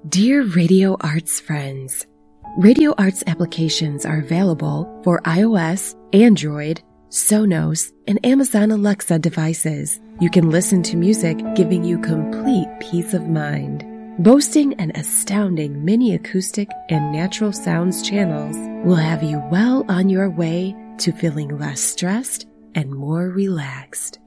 Dear Radio Arts friends, Radio Arts applications are available for iOS, Android, Sonos, and Amazon Alexa devices. You can listen to music giving you complete peace of mind. Boasting an astounding mini acoustic and natural sounds channels will have you well on your way to feeling less stressed and more relaxed.